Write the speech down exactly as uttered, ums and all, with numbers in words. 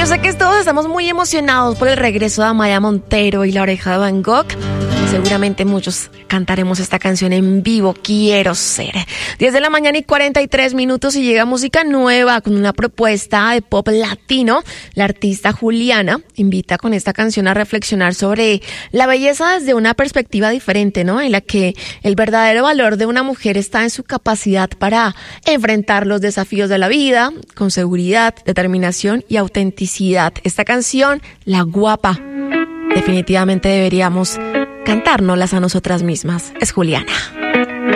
sé que todos estamos muy emocionados por el regreso de Amaya Montero y La Oreja de Van Gogh. Seguramente muchos cantaremos esta canción en vivo, Quiero Ser. diez de la mañana y cuarenta y tres minutos y llega música nueva con una propuesta de pop latino. La artista Juliana invita con esta canción a reflexionar sobre la belleza desde una perspectiva diferente, ¿no? En la que el verdadero valor de una mujer está en su capacidad para enfrentar los desafíos de la vida con seguridad, determinación y autenticidad. Esta canción, La Guapa, definitivamente deberíamos cantárnoslas a nosotras mismas. Es Juliana.